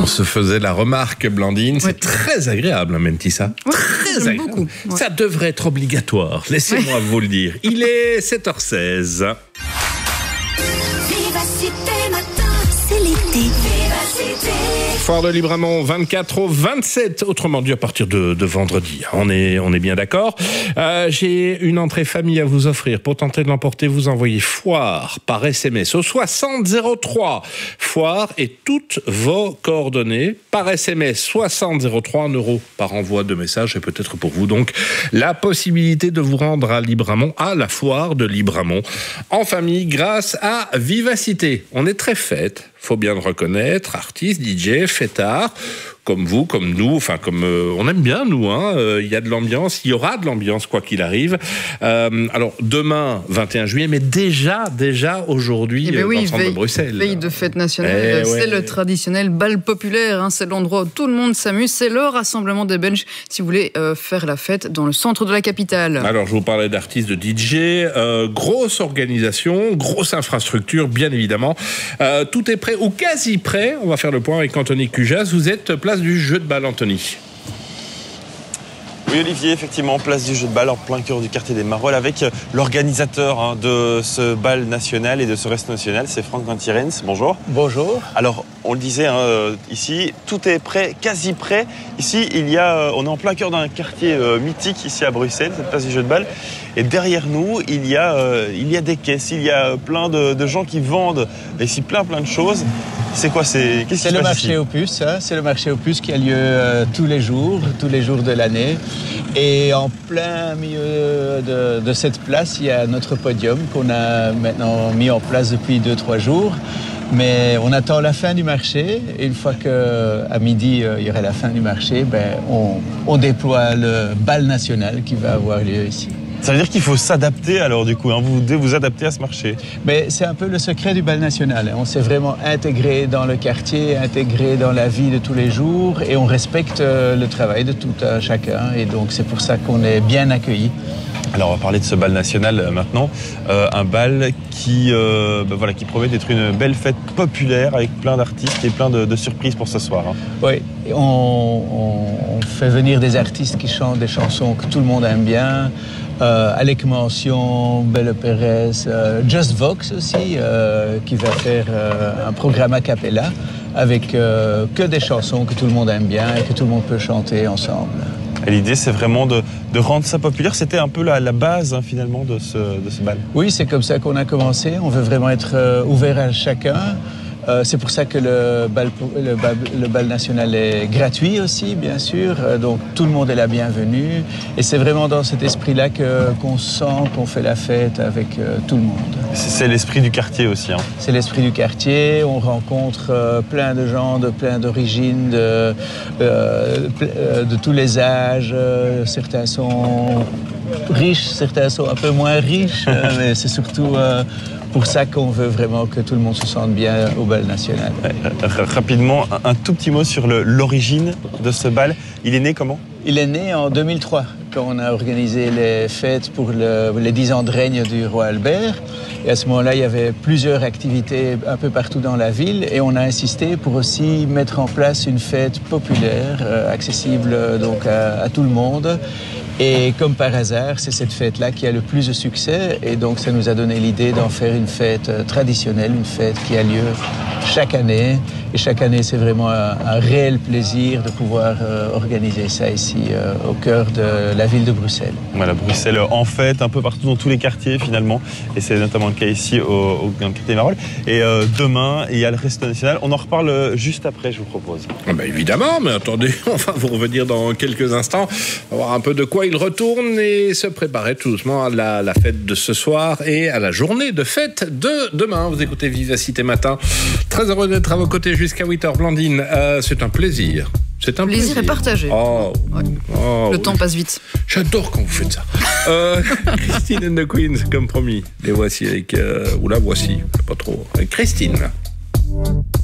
On se faisait la remarque, Blandine, c'est très agréable, Mentissa. Très agréable. Beaucoup. Ouais. Ça devrait être obligatoire, laissez-moi vous le dire. Il est 7h16. C'est l'été. Foire de Libramont, 24 au 27, autrement dit à partir de vendredi. On est bien d'accord. J'ai une entrée famille à vous offrir. Pour tenter de l'emporter, vous envoyez foire par SMS au 6003. Foire et toutes vos coordonnées par SMS 6003, 1 € par envoi de message. Et peut-être pour vous donc la possibilité de vous rendre à Libramont, à la foire de Libramont, en famille grâce à Vivacité. On est très fête. Faut bien le reconnaître, artistes, DJ, fêtards, comme vous, comme nous, enfin comme on aime bien nous, il y a de l'ambiance, il y aura de l'ambiance quoi qu'il arrive. Alors demain 21 juillet, mais déjà aujourd'hui dans le centre de Bruxelles. Veille de fête nationale, c'est le traditionnel bal populaire, c'est l'endroit où tout le monde s'amuse, c'est le rassemblement des Belges si vous voulez faire la fête dans le centre de la capitale. Alors je vous parlais d'artistes, de DJ, grosse organisation, grosse infrastructure bien évidemment, tout est prêt ou quasi prêt. On va faire le point avec Anthony Cujas. Vous êtes place du jeu de balle, Anthony. Oui, Olivier, effectivement, place du jeu de balle en plein cœur du quartier des Marolles avec l'organisateur de ce bal national et de ce reste national, c'est Franck Van Tierens. Bonjour. Bonjour. Alors, on le disait ici, tout est prêt, quasi prêt. Ici, on est en plein cœur d'un quartier mythique ici à Bruxelles, cette place du jeu de balle. Et derrière nous, il y a des caisses, il y a plein de gens qui vendent ici plein de choses. C'est quoi? C'est le marché aux puces. C'est le marché aux puces qui a lieu tous les jours de l'année. Et en plein milieu de cette place, il y a notre podium qu'on a maintenant mis en place depuis 2-3 jours. Mais on attend la fin du marché. Et une fois qu'à midi, il y aura la fin du marché, on déploie le bal national qui va avoir lieu ici. Ça veut dire qu'il faut s'adapter alors du coup, vous devez vous adapter à ce marché. Mais c'est un peu le secret du bal national. On s'est vraiment intégré dans le quartier, intégré dans la vie de tous les jours et on respecte le travail de tout un chacun et donc c'est pour ça qu'on est bien accueillis. Alors on va parler de ce bal national maintenant, un bal qui promet d'être une belle fête populaire avec plein d'artistes et plein de surprises pour ce soir. Oui, on fait venir des artistes qui chantent des chansons que tout le monde aime bien. Alec Mention, Belle Pérez, Just Vox aussi, qui va faire un programme a cappella avec que des chansons que tout le monde aime bien et que tout le monde peut chanter ensemble. Et l'idée, c'est vraiment de rendre ça populaire. C'était un peu la base finalement de ce bal. Oui, c'est comme ça qu'on a commencé. On veut vraiment être ouvert à chacun. C'est pour ça que le bal national est gratuit aussi, bien sûr. Donc tout le monde est la bienvenue. Et c'est vraiment dans cet esprit-là qu'on sent qu'on fait la fête avec tout le monde. C'est l'esprit du quartier aussi. C'est l'esprit du quartier. On rencontre plein de gens de plein d'origines, de tous les âges. Certains sont riches, certains sont un peu moins riches. Mais c'est surtout pour ça qu'on veut vraiment que tout le monde se sente bien au bal national. Rapidement, un tout petit mot sur l'origine de ce bal. Il est né comment? Il est né en 2003, quand on a organisé les fêtes pour les 10 ans de règne du roi Albert. Et à ce moment-là, il y avait plusieurs activités un peu partout dans la ville. Et on a insisté pour aussi mettre en place une fête populaire, accessible donc à tout le monde. Et comme par hasard, c'est cette fête-là qui a le plus de succès. Et donc, ça nous a donné l'idée d'en faire une fête traditionnelle, une fête qui a lieu chaque année. Et chaque année, c'est vraiment un réel plaisir de pouvoir organiser ça ici, au cœur de la ville de Bruxelles. Voilà, Bruxelles en fête, un peu partout dans tous les quartiers finalement. Et c'est notamment le cas ici, dans le quartier des Marolles. Et demain, il y a le Resto National. On en reparle juste après, je vous propose. Évidemment, mais attendez, on va vous revenir dans quelques instants. On va voir un peu de quoi il retourne et se préparer tout doucement à la fête de ce soir et à la journée de fête de demain. Vous écoutez Vivacité Matin. Très heureux d'être à vos côtés jusqu'à 8h, Blandine. C'est un plaisir. C'est un plaisir. Plaisir est partagé. Le temps passe vite. J'adore quand vous faites ça. Christine and the Queens, comme promis. Les voici avec... voici. Pas trop. Avec Christine.